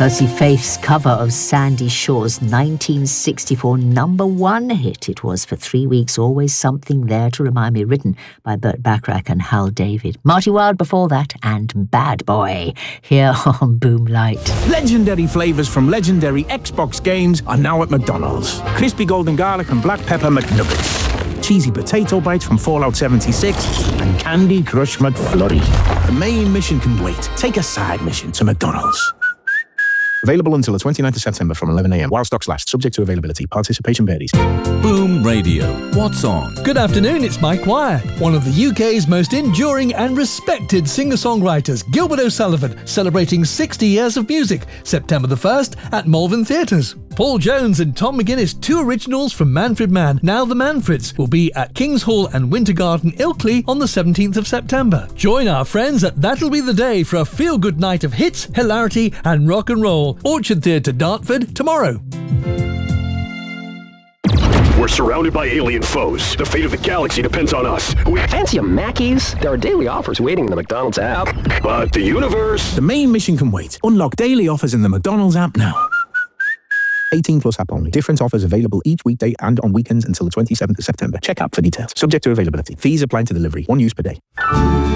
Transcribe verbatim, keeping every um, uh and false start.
Elsie Faith's cover of Sandy Shaw's nineteen sixty-four number one hit. It was for three weeks, Always Something There to Remind Me, written by Burt Bacharach and Hal David. Marty Wilde before that, and Bad Boy, here on Boomlight. Legendary flavours from legendary Xbox games are now at McDonald's. Crispy golden garlic and black pepper McNuggets. Cheesy potato bites from Fallout seventy-six, and Candy Crush McFlurry. The main mission can wait. Take a side mission to McDonald's. Available until the twenty-ninth of September from eleven a m while stocks last, subject to availability. Participation varies. Boom Radio. What's on? Good afternoon, it's Mike Wire. One of the U K's most enduring and respected singer-songwriters, Gilbert O'Sullivan, celebrating sixty years of music, September the first at Malvern Theatres. Paul Jones and Tom McGuinness, two originals from Manfred Mann, now the Manfreds, will be at King's Hall and Winter Garden, Ilkley on the seventeenth of September. Join our friends at That'll Be the Day for a feel-good night of hits, hilarity and rock and roll. Orchard Theatre, Dartford, tomorrow. We're surrounded by alien foes. The fate of the galaxy depends on us. We fancy a Mackey's? There are daily offers waiting in the McDonald's app. But the universe... The main mission can wait. Unlock daily offers in the McDonald's app now. eighteen plus app only. Different offers available each weekday and on weekends until the twenty-seventh of September. Check app for details. Subject to availability. Fees apply to delivery. One use per day.